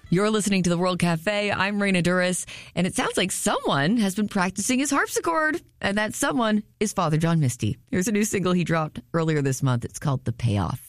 You're listening to The World Cafe. I'm Raina Duras, and it sounds like someone has been practicing his harpsichord, and that someone is Father John Misty. Here's a new single he dropped earlier this month. It's called The Payoff.